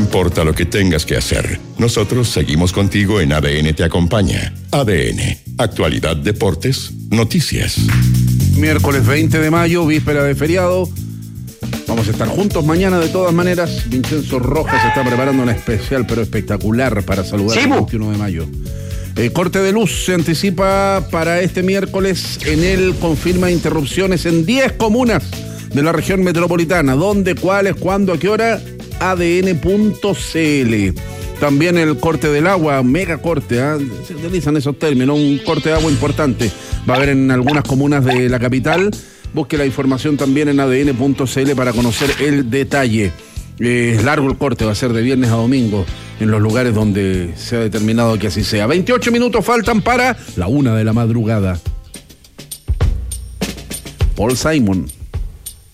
importa lo que tengas que hacer, nosotros seguimos contigo en ADN Te Acompaña. ADN, actualidad, deportes, noticias. Miércoles 20 de mayo, víspera de feriado. Vamos a estar juntos mañana de todas maneras. Vincenzo Rojas está preparando una especial pero espectacular para saludar el 21 de mayo. Corte de luz se anticipa para este miércoles. En él confirma interrupciones en 10 comunas de la región metropolitana. ¿Dónde, cuáles, cuándo, a qué hora? ADN.cl. También el corte del agua, mega corte, se utilizan esos términos, un corte de agua importante. Va a haber en algunas comunas de la capital. Busque la información también en ADN.cl para conocer el detalle. Es largo el corte, va a ser de viernes a domingo en los lugares donde se ha determinado que así sea. 28 minutos faltan para la 1 de la madrugada. Paul Simon.